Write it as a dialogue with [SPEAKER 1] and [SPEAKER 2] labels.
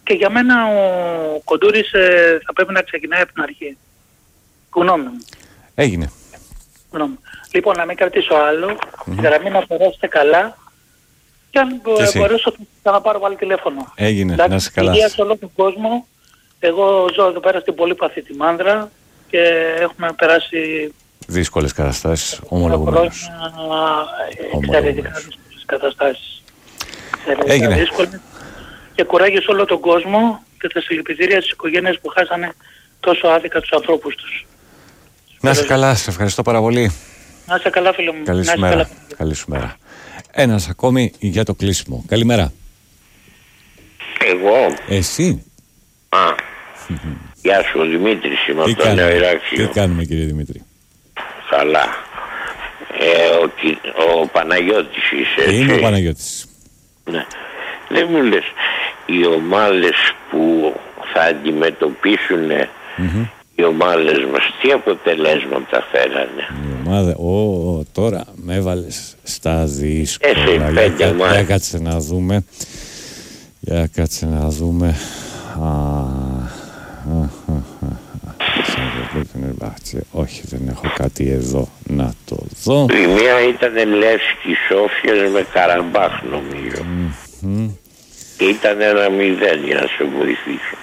[SPEAKER 1] και για μένα ο Κοντούρης θα πρέπει να ξεκινάει από την αρχή. Γνώμη μου.
[SPEAKER 2] Έγινε.
[SPEAKER 1] Γνώμη. Λοιπόν, να μην κρατήσω άλλο, τη γραμμή να περάσετε καλά και αν μπορέσω θα να πάρω πάλι τηλέφωνο.
[SPEAKER 2] Έγινε,
[SPEAKER 1] εντάξει,
[SPEAKER 2] να είσαι καλά.
[SPEAKER 1] Υγεία σε όλο τον κόσμο. Εγώ ζω εδώ πέρα στην Πολύπαθη τη Μάνδρα και έχουμε περάσει
[SPEAKER 2] δύσκολες καταστάσεις, ομολογουμένως.
[SPEAKER 1] Εξαιρετικά δύσκολες καταστάσεις.
[SPEAKER 2] Έγινε.
[SPEAKER 1] Δύσκολες. Και κουράγιο σε όλο τον κόσμο και τα συλληπιτήρια στις οικογένειες που χάσανε τόσο άδικα τους ανθρώπους τους.
[SPEAKER 2] Να είσαι καλά, σε ευχαριστώ πάρα πολύ.
[SPEAKER 1] Να είσαι καλά, φίλο μου.
[SPEAKER 2] Καλή σου μέρα. Καλή σου μέρα. Ένας ακόμη για το κλείσιμο. Καλημέρα.
[SPEAKER 3] Εγώ.
[SPEAKER 2] Εσύ.
[SPEAKER 3] Γεια σου, ο Δημήτρης είμαι από το Νέο Ηράκλειο.
[SPEAKER 2] Τι κάνουμε, κύριε Δημήτρη?
[SPEAKER 3] Καλά. Ο Παναγιώτης είσαι.
[SPEAKER 2] Είμαι ο Παναγιώτης.
[SPEAKER 3] Ναι. Δεν μου λες, οι ομάδες που θα αντιμετωπίσουν οι ομάδες μας, τι αποτελέσματα φέρανε?
[SPEAKER 2] Η ομάδα, τώρα με έβαλες στα δύσκολα. Για κάτσε να δούμε. Όχι, δεν έχω κάτι εδώ να το δω.
[SPEAKER 3] Η μία ήταν Λεύσκη Σόφιας με Καραμπάχ νομίζω. Και ήταν 1-0 για να σε βοηθήσω.